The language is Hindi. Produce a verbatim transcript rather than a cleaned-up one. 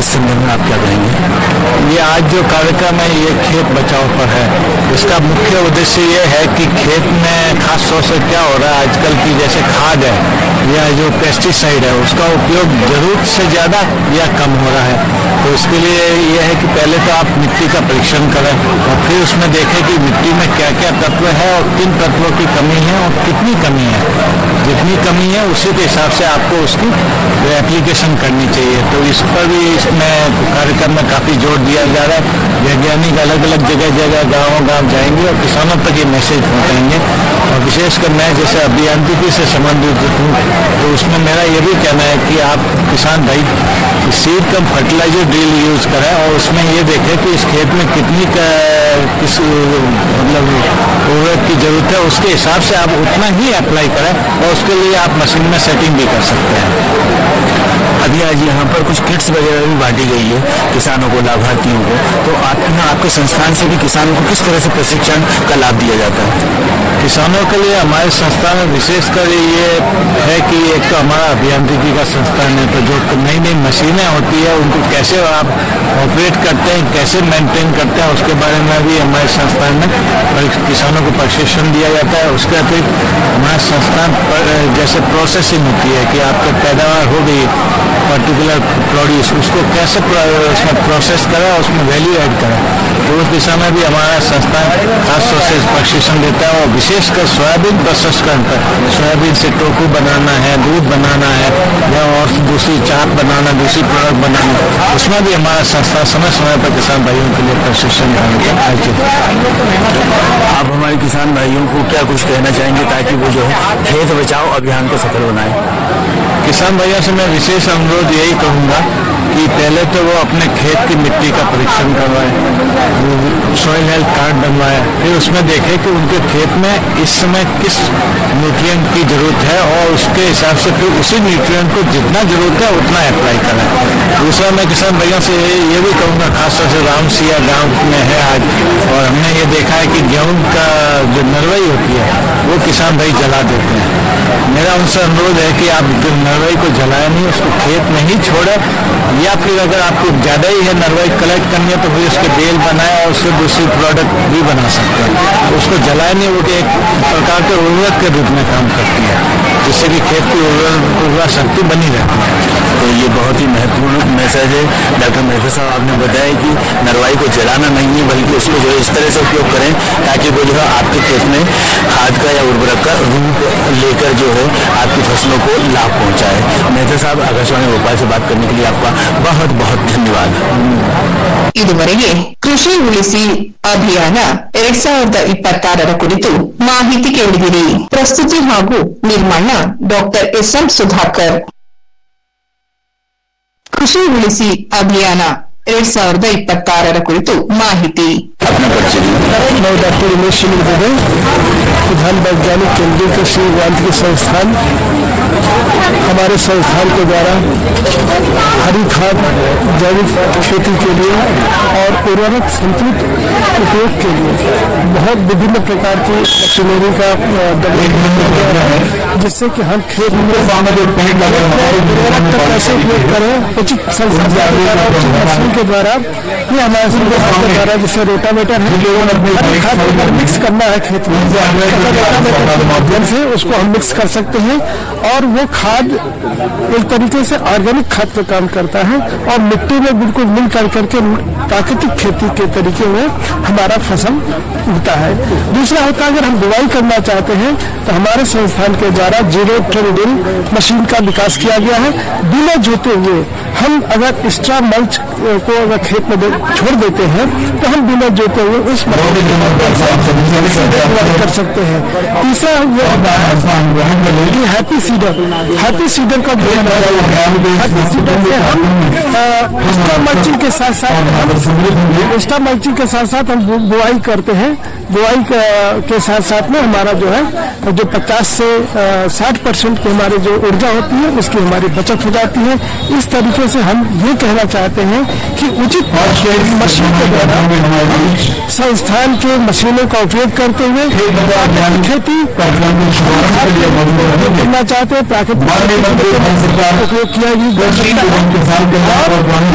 इस संदर्भ में आप क्या कहेंगे? ये आज जो कार्यक्रम है ये खेत बचाओ पर है। इसका मुख्य उद्देश्य ये है कि खेत में खास तौर से क्या हो रहा है आजकल की, जैसे खाद है या जो पेस्टिसाइड है उसका उपयोग जरूरत से ज़्यादा या कम हो रहा है। तो इसके लिए ये है कि पहले तो आप मिट्टी का परीक्षण करें और फिर उसमें देखें कि मिट्टी में क्या क्या तत्व है और किन तत्वों की कमी है और कितनी कमी है। जितनी कमी है उसी के हिसाब से आपको उसकी एप्लीकेशन करनी चाहिए। तो इस पर भी इसमें कार्यक्रम में काफ़ी जोर दिया जा रहा है। वैज्ञानिक अलग अलग जगह जगह गाँव गाँव जाएंगे और किसानों तक ये मैसेज पहुँचाएंगे। और विशेषकर मैं जैसे अभियांत्रिकी से संबंधित हूँ तो उसमें मेरा ये भी कहना है कि आप किसान भाई सीड कम फर्टिलाइजर ड्रिल यूज करें और उसमें ये देखें कि इस खेत में कितनी का, किस मतलब उर्वरक की जरूरत है, उसके हिसाब से आप उतना ही अप्लाई करें और उसके लिए आप मशीन में सेटिंग भी कर सकते हैं। अभी आज यहाँ पर कुछ किट्स वगैरह भी बांटी गई है किसानों को, लाभार्थियों को। तो आप यहाँ आपके संस्थान से भी किसानों को किस तरह से प्रशिक्षण का लाभ दिया जाता है? किसानों के लिए हमारे संस्थान में विशेषकर ये है कि एक तो हमारा अभियांत्रिकी का संस्थान है, तो जो नई नई मशीनें होती है उनको कैसे आप ऑपरेट करते हैं, कैसे मेंटेन करते हैं, उसके बारे में भी हमारे संस्थान में किसानों को प्रशिक्षण दिया जाता है। उसके अतिरिक्त हमारे संस्थान पर जैसे प्रोसेसिंग होती है कि आपकी पैदावार हो गई पर्टिकुलर प्रोड्यूस, उसको कैसे उसमें प्रोसेस करें और उसमें वैल्यू ऐड करें, तो उस दिशा में भी हमारा संस्थान खास तौर से प्रशिक्षण देता है। और विशेषकर सोयाबीन प्रसंस्करण पर, सोयाबीन से टोफू बनाना है, दूध बनाना है या और दूसरी चाट बनाना, दूसरी प्रोडक्ट बनाना, उसमें भी हमारा संस्थान समय समय पर किसान भाइयों के लिए प्रशिक्षण देने का आयोजित है। आप हमारे किसान भाइयों को क्या कुछ कहना चाहेंगे ताकि वो जो है खेत बचाओ अभियान को सफल बनाए? किसान भाइयों से मैं विशेष अनुरोध यही कहूँगा कि पहले तो वो अपने खेत की मिट्टी का परीक्षण करवाएं, सॉइल हेल्थ कार्ड बनवाएं, फिर उसमें देखें कि उनके खेत में इस समय किस न्यूट्रिएंट की जरूरत है और उसके हिसाब से फिर उसी न्यूट्रिएंट को जितना जरूरत है उतना अप्लाई करें। दूसरा मैं किसान भैया से ये भी कहूँगा, खासतौर से रामसिया गाँव में है आज, और हमने ये देखा है कि गेहूँ का जो नरवई होती है वो किसान भाई जला देते हैं। मेरा उनसे अनुरोध है कि आप नरवई को जलाए नहीं, उसको खेत में ही छोड़े, या फिर अगर आपको ज़्यादा ही है नरवई कलेक्ट करनी है तो फिर उसके बेल बनाए और उससे दूसरी प्रोडक्ट भी बना सकते हैं। तो उसको जलाए नहीं, वो एक प्रकार के उर्वरक के रूप में काम करती है, जिससे कि खेत की उर्वरा शक्ति बनी रहती है। तो ये बहुत ही महत्वपूर्ण मैसेज है डॉक्टर मेहता साहब, आपने बताया कि नरवाई को जलाना नहीं है बल्कि उसको जो है इस तरह से उपयोग करें ताकि वो जो है आपके खेत में खाद का या उर्वरक का रूप लेकर जो है आपकी फसलों को लाभ पहुंचाए। मेहता साहब, आकाशवाणी भोपाल से बात करने के लिए आपका बहुत बहुत ಧನ್ಯವಾದ। ಇದುವರೆಗೆ ಕೃಷಿ ಉಳಿಸಿ ಅಭಿಯಾನ ಎರಡ್ ಸಾವಿರದ ಇಪ್ಪತ್ತಾರರ ಕುರಿತು ಮಾಹಿತಿ ಕೇಳಿದಿರಿ. ಪ್ರಸ್ತುತಿ ಹಾಗೂ ನಿರ್ಮಾಣ ಡಾಕ್ಟರ್ ಎಸ್ ಎಂ ಸುಧಾಕರ್. ಕೃಷಿ ಉಳಿಸಿ ಅಭಿಯಾನ ಎರಡ್ ಸಾವಿರದ ಇಪ್ಪತ್ತಾರರ ಕುರಿತು ಮಾಹಿತಿ. मैं डॉक्टर उमेश दुबे, प्रधान वैज्ञानिक केंद्रीय कृषि यांत्रिकी संस्थान। हमारे संस्थान के द्वारा हरी खाद, जैविक खेती के लिए और उर्वरक संतुलित उपयोग के लिए बहुत विभिन्न प्रकार की मशीनरी का है, जिससे कि हम खेत में उर्वरक का कैसे उपयोग करें उचित संसाधन के द्वारा। ये हमारे संस्थान के द्वारा जिससे रोटावेटर है, खाद मिक्स करना है खेत में, रोटावेटर के माध्यम से उसको हम मिक्स कर सकते हैं और वो खाद एक तरीके से ऑर्गेनिक खाद पर काम करता है और मिट्टी में बिल्कुल मिल कर करके प्राकृतिक खेती के तरीके में हमारा फसल उगता है। दूसरा होता है, अगर हम बुवाई करना चाहते हैं तो हमारे संस्थान के द्वारा जीरो टिल ड्रिल मशीन का विकास किया गया है। बिना जोते हुए हम अगर एक्स्ट्रा मल्च को अगर खेत में छोड़ देते हैं तो हम बिना जोते हुए उस कर सकते हैं। तीसरा हैप्पी सीडर, हैप्पी सीडर का हैप्पी सीडर से हम एक्स्ट्रा मल्चिंग के साथ साथ एक्स्ट्रा मल्चिंग के साथ साथ हम बुआई करते हैं। बुआई के साथ साथ में हमारा जो है जो पचास से साठ परसेंट की हमारी जो ऊर्जा होती है उसकी हमारी बचत हो जाती है। इस तरीके से हम ये कहना चाहते हैं कि उचित मशीन के द्वारा संस्थान के मशीनों का उपयोग करते हुए खेती करना चाहते हैं, प्राकृतिक उपयोग किया